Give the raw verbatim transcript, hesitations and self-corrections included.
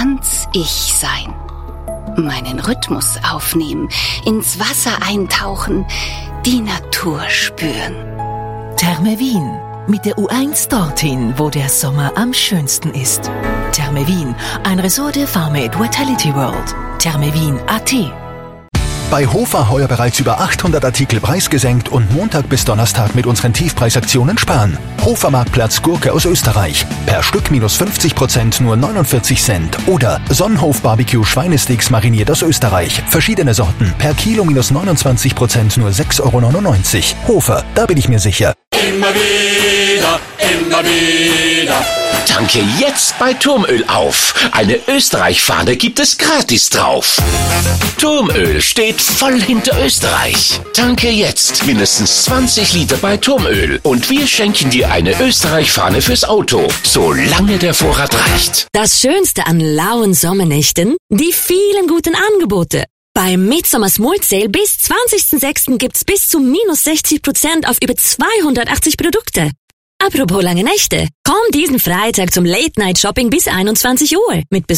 ganz ich sein. Meinen Rhythmus aufnehmen, ins Wasser eintauchen, die Natur spüren. Therme Wien. Mit der U eins dorthin, wo der Sommer am schönsten ist. Therme Wien, ein Resort der Farmate Vitality World. Thermewien punkt a t. Bei Hofer heuer bereits über achthundert Artikel preisgesenkt und Montag bis Donnerstag mit unseren Tiefpreisaktionen sparen. Hofer Marktplatz Gurke aus Österreich. Per Stück minus fünfzig Prozent nur neunundvierzig Cent. Oder Sonnenhof Barbecue Schweinesticks mariniert aus Österreich. Verschiedene Sorten. Per Kilo minus neunundzwanzig Prozent nur sechs Euro neunundneunzig. Hofer, da bin ich mir sicher. Immer wieder, immer wieder. Tanke jetzt bei Turmöl auf. Eine Österreich-Fahne gibt es gratis drauf. Turmöl steht voll hinter Österreich. Tanke jetzt mindestens zwanzig Liter bei Turmöl und wir schenken dir eine Österreich-Fahne fürs Auto, solange der Vorrat reicht. Das Schönste an lauen Sommernächten? Die vielen guten Angebote. Beim Midsummer Smart Sale bis zwanzigsten sechsten gibt's bis zu minus sechzig Prozent auf über zweihundertachtzig Produkte. Apropos lange Nächte. Komm diesen Freitag zum Late-Night-Shopping bis einundzwanzig Uhr mit